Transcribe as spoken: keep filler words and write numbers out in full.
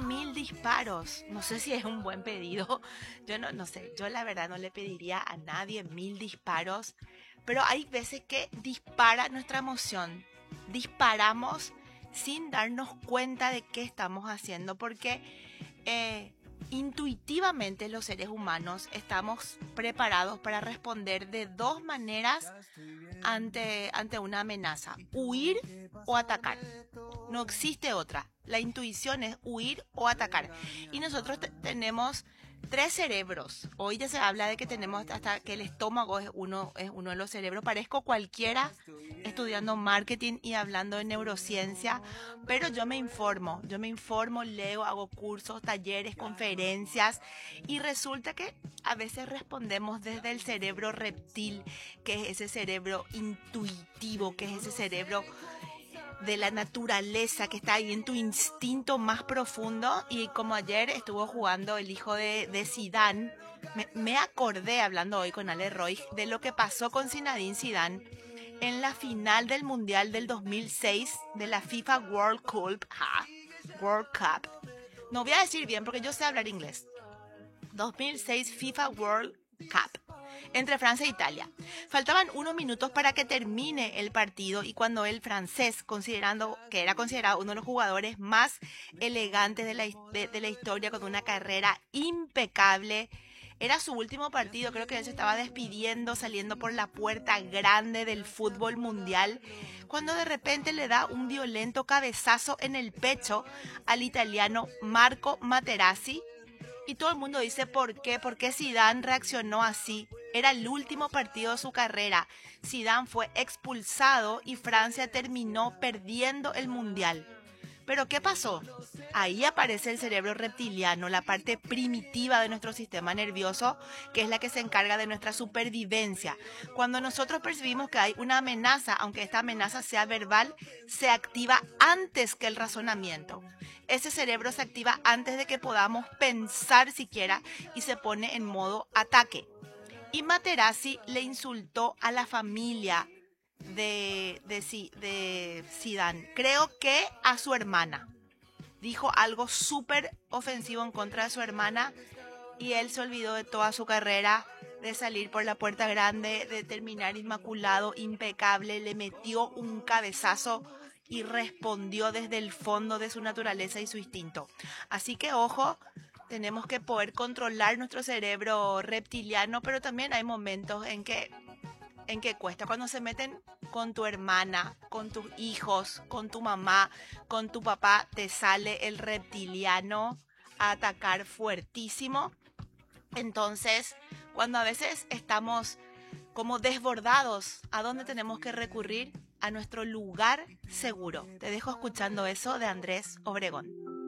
mil disparos. No sé si es un buen pedido. Yo no, no sé. Yo la verdad no le pediría a nadie mil disparos. Pero hay veces que dispara nuestra emoción. Disparamos sin darnos cuenta de qué estamos haciendo. Porque eh, intuitivamente los seres humanos estamos preparados para responder de dos maneras ante, ante una amenaza: huir o atacar. No existe otra. La intuición es huir o atacar. Y nosotros te- tenemos tres cerebros. Hoy ya se habla de que tenemos hasta que el estómago es uno, es uno de los cerebros. Parezco cualquiera estudiando marketing y hablando de neurociencia, pero yo me informo. Yo me informo, leo, hago cursos, talleres, conferencias, y resulta que a veces respondemos desde el cerebro reptil, que es ese cerebro intuitivo, que es ese cerebro de la naturaleza que está ahí en tu instinto más profundo. Y como ayer estuvo jugando el hijo de, de Zidane, me, me acordé, hablando hoy con Ale Roy, de lo que pasó con Zinedine Zidane en la final del Mundial del dos mil seis de la FIFA World Cup. Ah, World Cup. No voy a decir bien porque yo sé hablar inglés. dos mil seis FIFA World Cup entre Francia e Italia. Faltaban unos minutos para que termine el partido, y cuando el francés, considerando que era considerado uno de los jugadores más elegantes de la, de, de la historia, con una carrera impecable, era su último partido, creo que él se estaba despidiendo, saliendo por la puerta grande del fútbol mundial, cuando de repente le da un violento cabezazo en el pecho al italiano Marco Materazzi. Y todo el mundo dice: ¿por qué? ¿Por qué Zidane reaccionó así? Era el último partido de su carrera. Zidane fue expulsado y Francia terminó perdiendo el mundial. ¿Pero qué pasó? Ahí aparece el cerebro reptiliano, la parte primitiva de nuestro sistema nervioso, que es la que se encarga de nuestra supervivencia. Cuando nosotros percibimos que hay una amenaza, aunque esta amenaza sea verbal, se activa antes que el razonamiento. Ese cerebro se activa antes de que podamos pensar siquiera, y se pone en modo ataque. Y Materazzi le insultó a la familia de, de, de Zidane, creo que a su hermana. Dijo algo súper ofensivo en contra de su hermana, y él se olvidó de toda su carrera, de salir por la puerta grande, de terminar inmaculado, impecable. Le metió un cabezazo y respondió desde el fondo de su naturaleza y su instinto. Así que ojo, tenemos que poder controlar nuestro cerebro reptiliano, pero también hay momentos en que en que cuesta. Cuando se meten con tu hermana, con tus hijos, con tu mamá, con tu papá, te sale el reptiliano a atacar fuertísimo. Entonces, cuando a veces estamos como desbordados, ¿a dónde tenemos que recurrir? A nuestro lugar seguro. Te dejo escuchando eso de Andrés Obregón.